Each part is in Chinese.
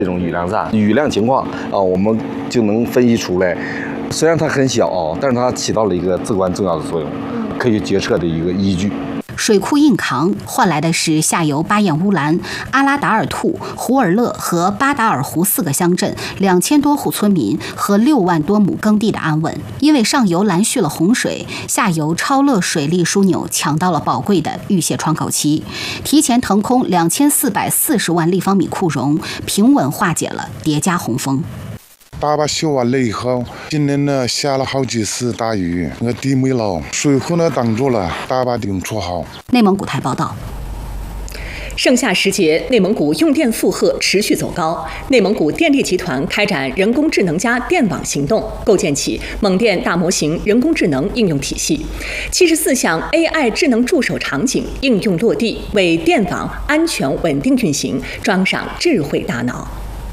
这种雨量站，雨量情况啊，我们就能分析出来。虽然它很小，但是它起到了一个至关重要的作用，可以决策的一个依据。 水库硬扛换来的是下游巴彦乌兰、阿拉达尔兔、胡尔勒和巴达尔湖4个乡镇2000多户村民和6万多亩耕地的安稳。因为上游拦蓄了洪水，下游超乐水利枢纽抢到了宝贵的预泄窗口期，提前腾空2440万立方米库容，平稳化解了叠加洪峰。 大坝修完了以后，今年呢下了好几次大雨，那个地没漏，水库呢挡住了，大坝顶错好。 内蒙古台报道。 盛夏时节，内蒙古用电负荷持续走高。内蒙古电力集团开展人工智能加电网行动，构建起蒙电大模型人工智能应用体系，74项 AI 智能助手场景应用落地，为电网安全稳定运行装上智慧大脑。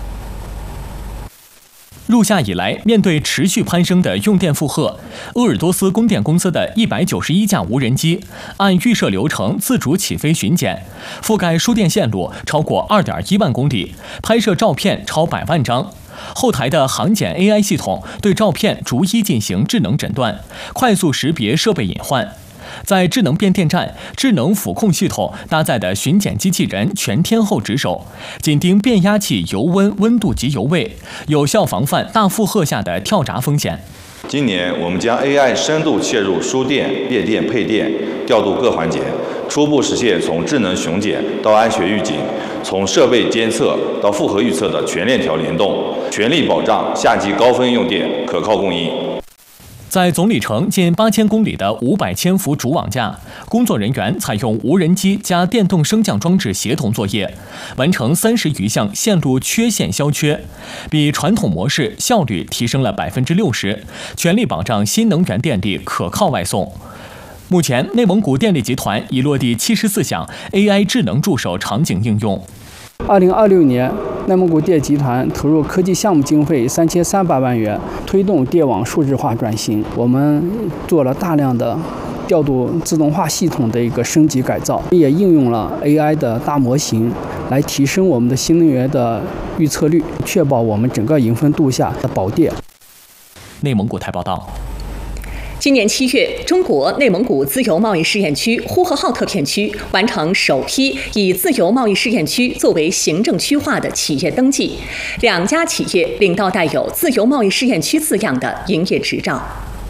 入夏以来，面对持续攀升的用电负荷，鄂尔多斯供电公司的191架无人机按预设流程自主起飞巡检，覆盖输电线路超过2.1万公里，拍摄照片超100万张。后台的航检 AI 系统对照片逐一进行智能诊断，快速识别设备隐患。在智能变电站，智能辅控系统搭载的巡检机器人全天候值守，紧盯变压器油温、温度及油位，有效防范大负荷下的跳闸风险。 今年我们将 AI 深度切入输电、变电、配电、调度各环节，初步实现从智能巡检到安全预警，从设备监测到负荷预测的全链条联动，全力保障夏季高峰用电可靠供应。 在总里程近8000公里的500千伏主网架，工作人员采用无人机加电动升降装置协同作业，完成30余项线路缺陷消缺，比传统模式效率提升了60%，全力保障新能源电力可靠外送。目前，内蒙古电力集团已落地74项 AI 智能助手场景应用。 2026年，内蒙古电集团投入科技项目经费3300万元，推动电网数字化转型。我们做了大量的调度自动化系统的一个升级改造，也应用了 AI 的大模型来提升我们的新能源的预测率，确保我们整个迎峰度夏的保电。 内蒙古台报道。 今年7月，中国内蒙古自由贸易试验区呼和浩特片区完成首批以自由贸易试验区作为行政区划的企业登记，2家企业领到带有自由贸易试验区字样的营业执照。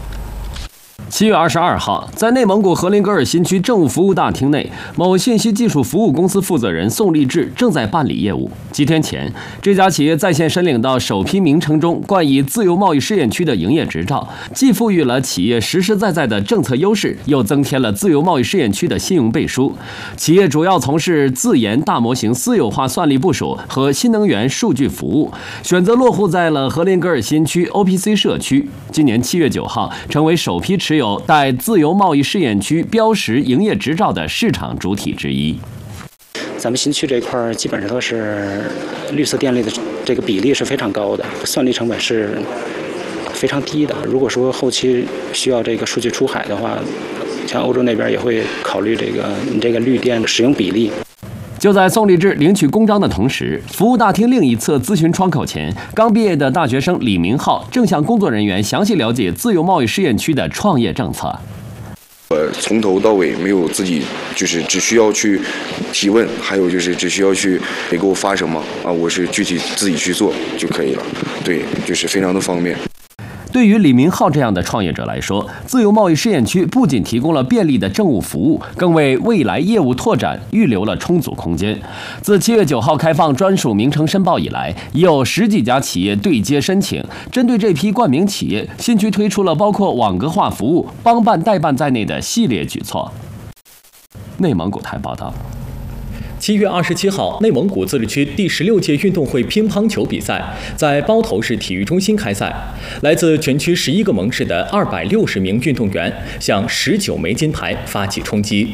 7月22号，在内蒙古和林格尔新区政务服务大厅内，某信息技术服务公司负责人宋立志正在办理业务。几天前，这家企业在线申领到首批名称中冠以自由贸易试验区的营业执照，既赋予了企业实实在在的政策优势，又增添了自由贸易试验区的信用背书。企业主要从事自研大模型私有化算力部署和新能源数据服务，选择落户在了和林格尔新区 OPC 社区。今年7月9号，成为首批持有带自由贸易试验区标识营业执照的市场主体之一。 咱们新区这块基本上都是绿色电力的这个比例是非常高的，算力成本是非常低的。如果说后期需要这个数据出海的话，像欧洲那边也会考虑这个绿电的使用比例。 就在宋立志领取公章的同时，服务大厅另一侧咨询窗口前，刚毕业的大学生李明浩正向工作人员详细了解自由贸易试验区的创业政策。 从头到尾没有自己，就是只需要去提问，还有就是只需要去你给我发什么啊，我是具体自己去做就可以了。对，就是非常的方便。 对于李明浩这样的创业者来说，自由贸易试验区不仅提供了便利的政务服务，更为未来业务拓展预留了充足空间。自7月9号开放专属名称申报以来，已有10几家企业对接申请。针对这批冠名企业，新区推出了包括网格化服务、帮办代办在内的系列举措。内蒙古台报道。 7月27号，内蒙古自治区第16届运动会乒乓球比赛在包头市体育中心开赛。来自全区11个盟市的260名运动员向19枚金牌发起冲击。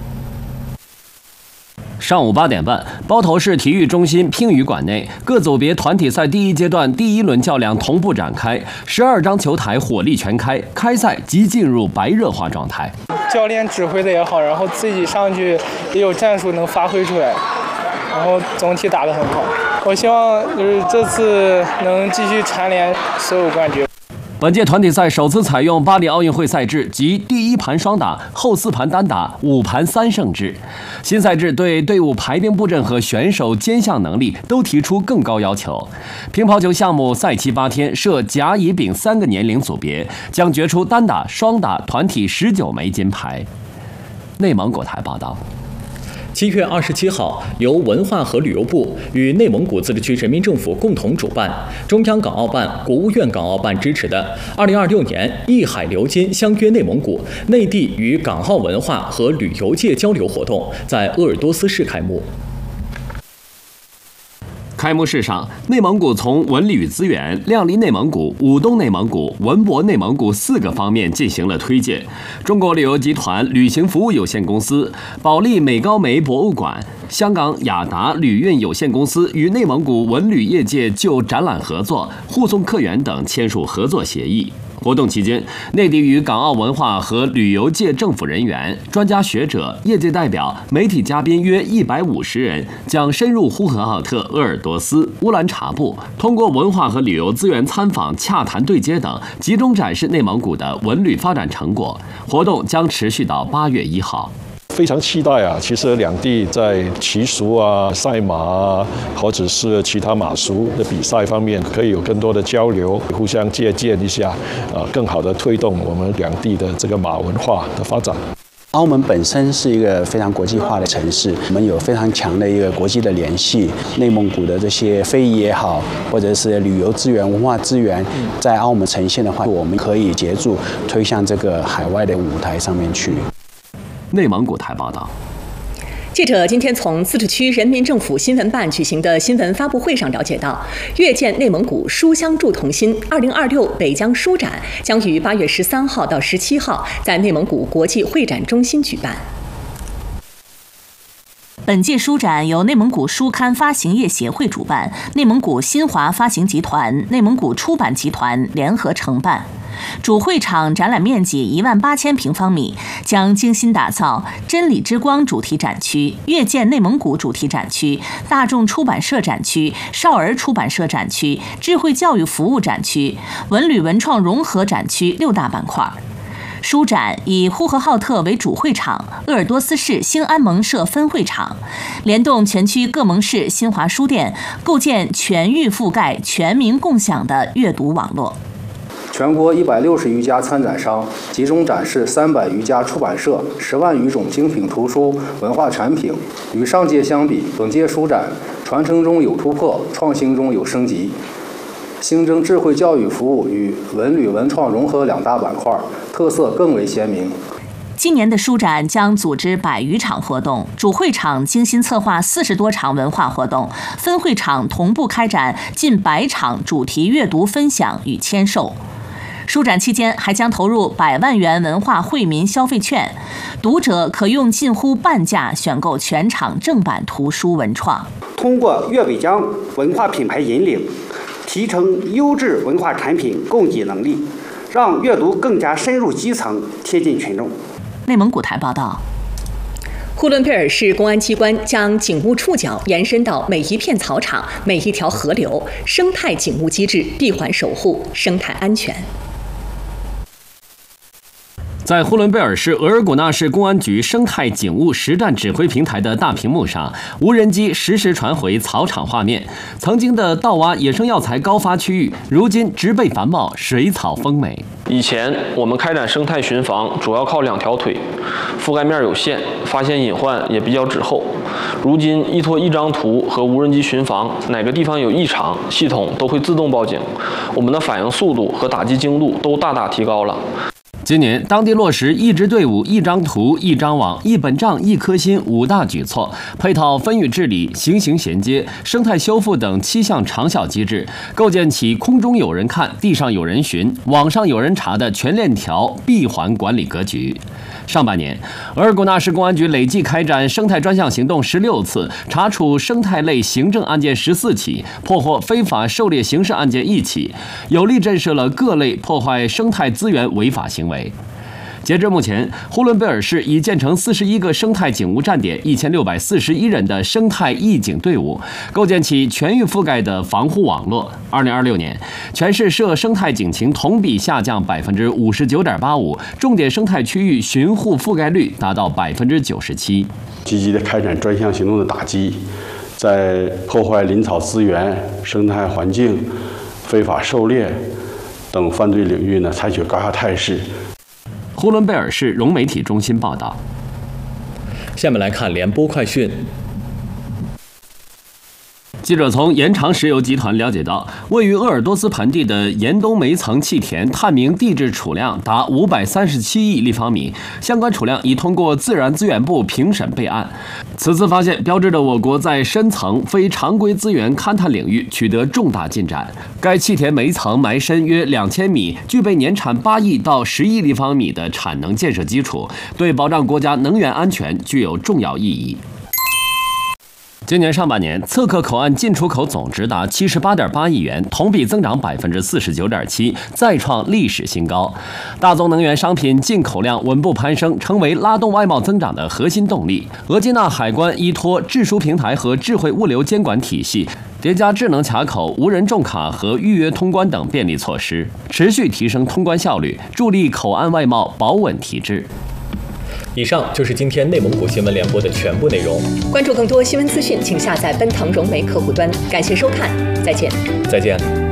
上午8点半，包头市体育中心乒羽馆内，各组别团体赛第1阶段第1轮较量同步展开，12张球台火力全开，开赛即进入白热化状态。 教练指挥的也好，然后自己上去也有战术能发挥出来，然后总体打得很好。 我希望就是这次能继续蝉联所有冠军。 本届团体赛首次采用巴黎奥运会赛制及第一盘双打、后4盘单打、5盘3胜制。新赛制对队伍排兵布阵和选手兼项能力都提出更高要求。乒乓球项目赛期8天，设甲、乙、丙3个年龄组别，将决出单打、双打、团体19枚金牌。内蒙古台报道。 7月27号，由文化和旅游部与内蒙古自治区人民政府共同主办，中央港澳办、国务院港澳办支持的2026年艺海鎏金相约内蒙古内地与港澳文化和旅游界交流活动在鄂尔多斯市开幕。 开幕式上，内蒙古从文旅资源、亮丽内蒙古、舞动内蒙古、文博内蒙古4个方面进行了推介。中国旅游集团旅行服务有限公司、保利美高梅博物馆、香港雅达旅运有限公司与内蒙古文旅业界就展览合作、护送客源等签署合作协议。活动期间，内地与港澳文化和旅游界政府人员、专家学者、业界代表、媒体嘉宾约150人，将深入呼和浩特、鄂尔多斯、乌兰察布，通过文化和旅游资源参访、洽谈对接等，集中展示内蒙古的文旅发展成果。活动将持续到8月1号。 非常期待啊！其实两地在骑术啊、赛马啊，或者是其他马术的比赛方面，可以有更多的交流，互相借鉴一下，更好的推动我们两地的这个马文化的发展。 澳门本身是一个非常国际化的城市，我们有非常强的一个国际的联系。内蒙古的这些非遗也好，或者是旅游资源、文化资源，在澳门呈现的话，我们可以协助推向这个海外的舞台上面去。 内蒙古台报道。 记者今天从自治区人民政府新闻办举行的新闻发布会上了解到，阅见内蒙古书香筑同心2026北疆书展将于8月13号到17号在内蒙古国际会展中心举办。 本届书展由内蒙古书刊发行业协会主办，内蒙古新华发行集团、内蒙古出版集团联合承办。主会场展览面积18000平方米，将精心打造真理之光主题展区、阅见内蒙古主题展区、大众出版社展区、少儿出版社展区、智慧教育服务展区、文旅文创融合展区6大板块。书展以呼和浩特为主会场，鄂尔多斯市兴安盟社分会场，联动全区各盟市新华书店，构建全域覆盖、全民共享的阅读网络。 全国160余家参展商集中展示300余家出版社10万余种精品图书文化产品。与上届相比，本届书展传承中有突破，创新中有升级，新增智慧教育服务与文旅文创融合2大板块，特色更为鲜明。 今年的书展将组织100余场活动，主会场精心策划40多场文化活动，分会场同步开展近100场主题阅读分享与签售。书展期间还将投入100万元文化惠民消费券，读者可用近乎半价选购全场正版图书文创。 通过粤北疆文化品牌引领，提升优质文化产品供给能力，让阅读更加深入基层，贴近群众。 内蒙古台报道。 呼伦贝尔市公安机关将警务触角延伸到每一片草场、每一条河流，生态警务机制闭环守护生态安全。 在呼伦贝尔市额尔古纳市公安局生态警务实战指挥平台的大屏幕上，无人机实时传回草场画面。曾经的盗挖野生药材高发区域，如今植被繁茂，水草丰美。 以前我们开展生态巡防主要靠2条腿，覆盖面有限，发现隐患也比较滞后。如今依托1张图和无人机巡防，哪个地方有异常，系统都会自动报警，我们的反应速度和打击精度都大大提高了。 今年，当地落实1支队伍、1张图、1张网、1本账、1颗心5大举措，配套分域治理、行刑衔接、生态修复等7项长效机制，构建起空中有人看、地上有人巡、网上有人查的全链条闭环管理格局。上半年，额尔古纳市公安局累计开展生态专项行动16次，查处生态类行政案件14起，破获非法狩猎刑事案件1起，有力震慑了各类破坏生态资源违法行为。 截至目前，呼伦贝尔市已建成41个生态警务站点，1641人的生态义警队伍，构建起全域覆盖的防护网络。2026年，全市设生态警情同比下降59.85%，重点生态区域巡护覆盖率达到97%。 积极的开展专项行动的打击，在破坏林草资源、生态环境、非法狩猎等犯罪领域呢，采取高压态势。 呼伦贝尔市融媒体中心报道。 下面来看联播快讯。 记者从延长石油集团了解到，位于鄂尔多斯盆地的岩东煤层气田探明地质储量达537亿立方米，相关储量已通过自然资源部评审备案。此次发现标志着我国在深层非常规资源勘探领域取得重大进展。该气田煤层埋深约2000米，具备年产8亿到10亿立方米的产能建设基础，对保障国家能源安全具有重要意义。今年上半年，刺客口岸进出口总值达78.8亿元，同比增长49.7%，再创历史新高。大宗能源商品进口量稳步攀升，成为拉动外贸增长的核心动力。额济纳海关依托智输平台和智慧物流监管体系，叠加智能卡口、无人重卡和预约通关等便利措施，持续提升通关效率，助力口岸外贸保稳提质。 以上就是今天内蒙古新闻联播的全部内容。 关注更多新闻资讯，请下载奔腾融媒客户端。感谢收看，再见。 再见。